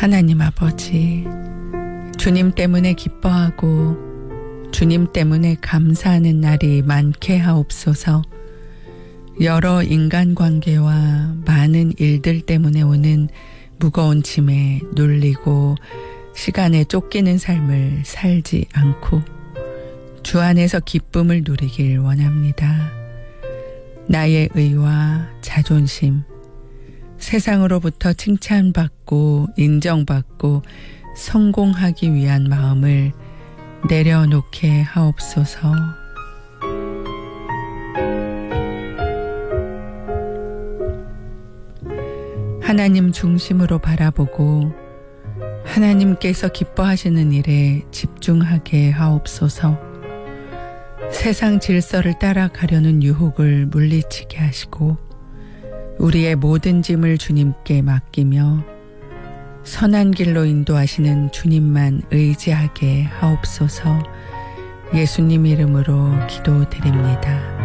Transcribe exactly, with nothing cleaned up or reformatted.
하나님 아버지, 주님 때문에 기뻐하고 주님 때문에 감사하는 날이 많게 하옵소서. 여러 인간관계와 많은 일들 때문에 오는 무거운 짐에 눌리고 시간에 쫓기는 삶을 살지 않고 주 안에서 기쁨을 누리길 원합니다. 나의 의와 자존심, 세상으로부터 칭찬받고 인정받고 성공하기 위한 마음을 내려놓게 하옵소서. 하나님 중심으로 바라보고 하나님께서 기뻐하시는 일에 집중하게 하옵소서. 세상 질서를 따라가려는 유혹을 물리치게 하시고 우리의 모든 짐을 주님께 맡기며 선한 길로 인도하시는 주님만 의지하게 하옵소서. 예수님 이름으로 기도드립니다.